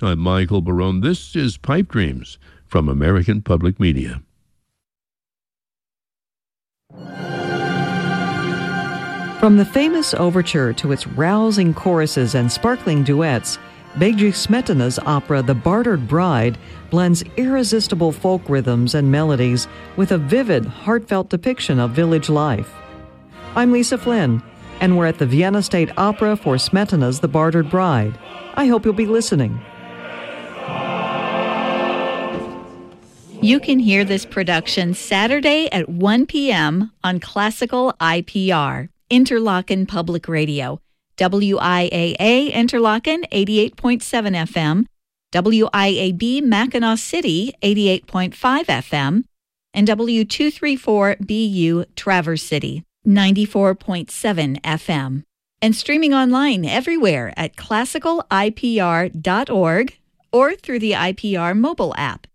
I'm Michael Barone. This is Pipe Dreams from American Public Media. From the famous overture to its rousing choruses and sparkling duets, Bedřich Smetana's opera The Bartered Bride blends irresistible folk rhythms and melodies with a vivid, heartfelt depiction of village life. I'm Lisa Flynn, and we're at the Vienna State Opera for Smetana's The Bartered Bride. I hope you'll be listening. You can hear this production Saturday at 1 p.m. on Classical IPR, Interlochen Public Radio, WIAA Interlochen 88.7 FM, WIAB Mackinac City 88.5 FM, and W234BU Traverse City 94.7 FM. And streaming online everywhere at classicalipr.org or through the IPR mobile app.